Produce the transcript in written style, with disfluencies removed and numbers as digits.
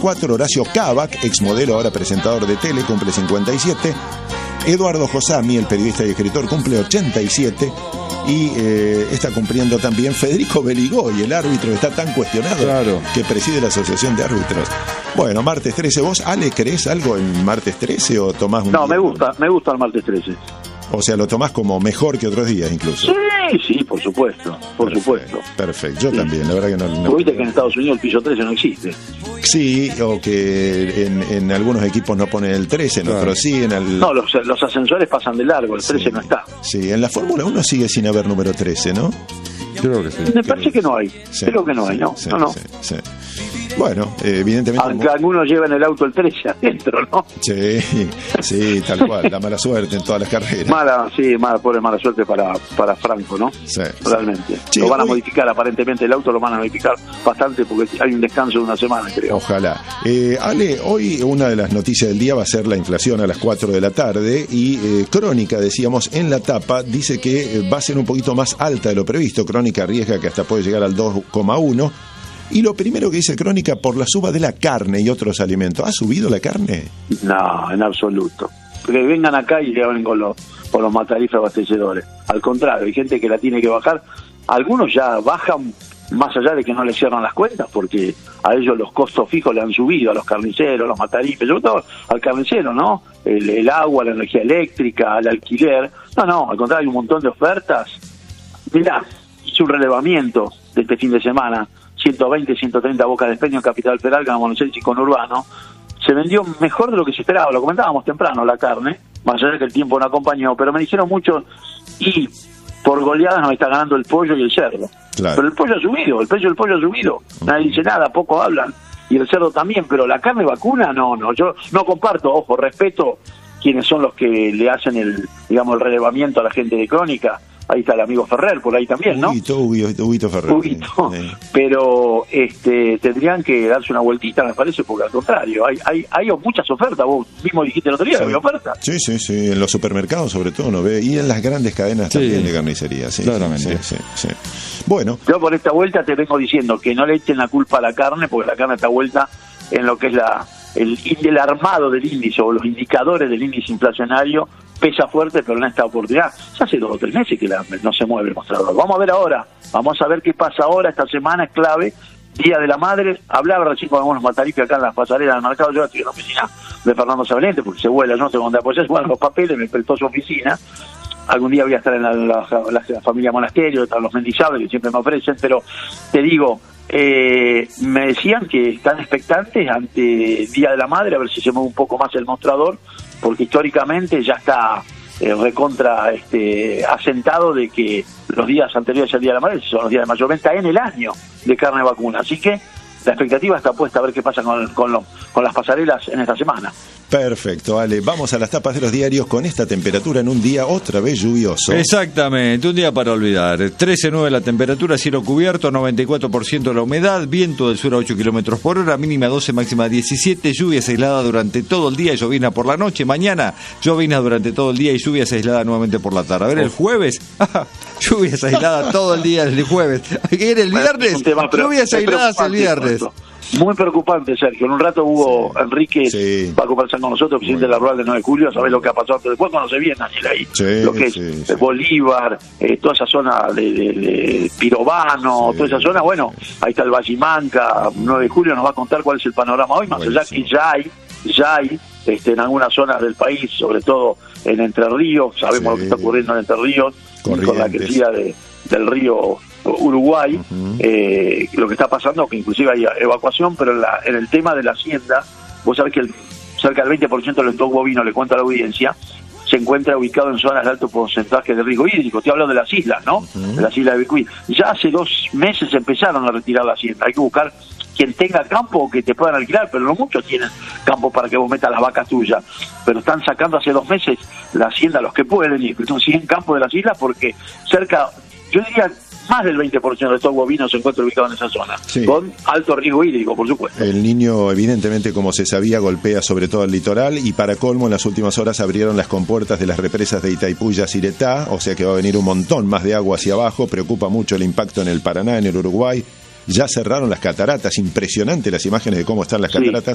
54, Horacio Cavac, exmodelo, ahora presentador de tele, cumple 57. Eduardo Josami, el periodista y escritor, cumple 87. Y está cumpliendo también Federico Beligoy, el árbitro que está tan cuestionado, claro, que preside la Asociación de Árbitros. Bueno, martes 13. ¿Vos, Ale, creés algo en martes 13 o tomás un No, día? me gusta el martes 13. O sea, lo tomás como mejor que otros días incluso. Sí, por supuesto, supuesto. Perfecto, yo también, la verdad que no. Vos viste que en Estados Unidos el piso 13 no existe. Sí, o que en algunos equipos no ponen el 13, en otros sí. No, los ascensores pasan de largo, el 13 no está. Sí, en la Fórmula 1 sigue sin haber número 13, ¿no? Creo que sí. Me parece que no hay. Sí. Creo que no hay, ¿no? Sí, no. Sí. Bueno, evidentemente... Aunque algunos llevan el auto el 13 adentro, ¿no? Sí, tal cual. La mala suerte en todas las carreras. Mala suerte para Franco, ¿no? Sí. Realmente. Sí, lo van a modificar, aparentemente el auto lo van a modificar bastante porque hay un descanso de una semana, creo. Ojalá. Ale, hoy una de las noticias del día va a ser la inflación a las 4 de la tarde y Crónica, decíamos, en la tapa, dice que va a ser un poquito más alta de lo previsto. Crónica arriesga que hasta puede llegar al 2,1. Y lo primero que dice Crónica, por la suba de la carne y otros alimentos. ¿Ha subido la carne? No, en absoluto. Porque vengan acá y le hablen con los matarifes abastecedores. Al contrario, hay gente que la tiene que bajar. Algunos ya bajan más allá de que no les cierran las cuentas, porque a ellos los costos fijos le han subido, a los carniceros, los matarifes, sobre todo al carnicero, ¿no? El agua, la energía eléctrica, el alquiler. No, al contrario, hay un montón de ofertas. Mirá, hice un relevamiento de este fin de semana. 120, 130 bocas de espeño en Capital Federal, Gran Buenos Aires y conurbano. Se vendió mejor de lo que se esperaba, lo comentábamos temprano, la carne, más allá de que el tiempo no acompañó, pero me dijeron mucho, y por goleadas nos está ganando el pollo y el cerdo. Claro. Pero el pollo ha subido, el precio del pollo ha subido, nadie dice nada, poco hablan, y el cerdo también, pero la carne vacuna, no, yo no comparto, ojo, respeto quienes son los que le hacen el relevamiento a la gente de Crónica. Ahí está el amigo Ferrer, por ahí también, ¿no? Huguito Ferrer. Huguito. Pero tendrían que darse una vueltita, me parece, porque al contrario, hay muchas ofertas. Vos mismo dijiste el otro día que había ofertas. Sí, en los supermercados sobre todo, ¿no ve? Y en las grandes cadenas también de carnicería, sí. Claramente. Sí. Bueno. Yo por esta vuelta te vengo diciendo que no le echen la culpa a la carne, porque la carne está vuelta en lo que es el armado del índice o los indicadores del índice inflacionario pesa fuerte, pero en esta oportunidad ya hace 2 o 3 meses que no se mueve el mostrador. Vamos a ver ahora, vamos a ver qué pasa ahora. Esta semana es clave, Día de la Madre. Hablaba recién con algunos matarifes acá en las pasarelas del mercado. Yo estoy en la oficina de Fernando Sabelente porque se vuela, yo no sé dónde apoyar, bueno, los papeles, me prestó su oficina. Algún día voy a estar en la familia Monasterio, están los Mendizábal que siempre me ofrecen, pero te digo, me decían que están expectantes ante Día de la Madre, a ver si se mueve un poco más el mostrador, porque históricamente ya está recontra asentado de que los días anteriores al Día de la Madre son los días de mayor venta en el año de carne vacuna, así que la expectativa está puesta a ver qué pasa con las pasarelas en esta semana. Perfecto, Ale. Vamos a las tapas de los diarios con esta temperatura en un día otra vez lluvioso. Exactamente, un día para olvidar. 13,9 la temperatura, cielo cubierto, 94% la humedad, viento del sur a 8 kilómetros por hora, mínima 12, máxima 17, lluvias aisladas durante todo el día y llovizna por la noche. Mañana, llovizna durante todo el día y lluvias aisladas nuevamente por la tarde. A ver, el jueves, lluvias aisladas todo el día el jueves. ¿Qué era el viernes? Lluvias aisladas el viernes. Muy preocupante, Sergio. En un rato Hugo Enrique va a conversar con nosotros, presidente de la Rural de 9 de julio, a saber lo que ha pasado. Después conoce bien, Daniel, ahí. Lo que es Bolívar, toda esa zona de Pirovano, toda esa zona. Bueno, ahí está el Vallimanca, 9 de julio nos va a contar cuál es el panorama hoy, más allá que ya hay en algunas zonas del país, sobre todo en Entre Ríos, sabemos lo que está ocurriendo en Entre Ríos, con la crecida del río Uruguay, lo que está pasando, que inclusive hay evacuación, pero en el tema de la hacienda, vos sabés que cerca del 20% del stock bovino, le cuento a la audiencia, se encuentra ubicado en zonas de alto porcentaje de riesgo hídrico. Te hablo de las islas, ¿no? De las islas de Bicuí. Ya hace 2 meses empezaron a retirar la hacienda. Hay que buscar quien tenga campo o que te puedan alquilar, pero no muchos tienen campo para que vos metas las vacas tuyas. Pero están sacando hace 2 meses la hacienda los que pueden, y siguen campo de las islas porque cerca, yo diría, más del 20% de estos bovinos se encuentra ubicado en esa zona, con alto riesgo hídrico, por supuesto. El Niño, evidentemente, como se sabía, golpea sobre todo el litoral, y para colmo, en las últimas horas abrieron las compuertas de las represas de Itaipú y Yacyretá, o sea que va a venir un montón más de agua hacia abajo. Preocupa mucho el impacto en el Paraná, en el Uruguay. Ya cerraron las cataratas, impresionante las imágenes de cómo están las cataratas.